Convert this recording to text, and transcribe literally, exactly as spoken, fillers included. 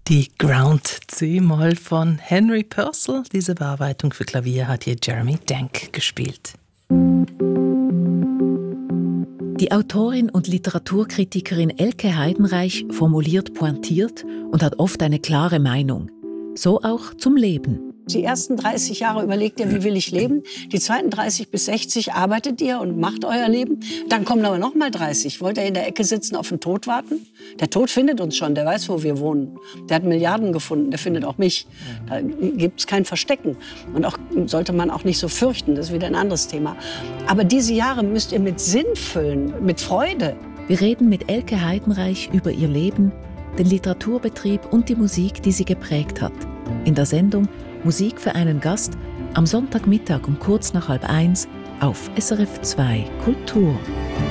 Die Ground C-Moll von Henry Purcell. Diese Bearbeitung für Klavier hat hier Jeremy Denk gespielt. Die Autorin und Literaturkritikerin Elke Heidenreich formuliert pointiert und hat oft eine klare Meinung. So auch zum Leben. Die ersten dreißig Jahre überlegt ihr, wie will ich leben. Die zweiten dreißig bis sechzig arbeitet ihr und macht euer Leben. Dann kommen aber noch mal dreißig. Wollt ihr in der Ecke sitzen, auf den Tod warten? Der Tod findet uns schon, der weiß, wo wir wohnen. Der hat Milliarden gefunden, der findet auch mich. Da gibt es kein Verstecken. Und auch sollte man auch nicht so fürchten, das ist wieder ein anderes Thema. Aber diese Jahre müsst ihr mit Sinn füllen, mit Freude. Wir reden mit Elke Heidenreich über ihr Leben, den Literaturbetrieb und die Musik, die sie geprägt hat. In der Sendung Musik für einen Gast am Sonntagmittag um kurz nach halb eins auf S R F zwei Kultur.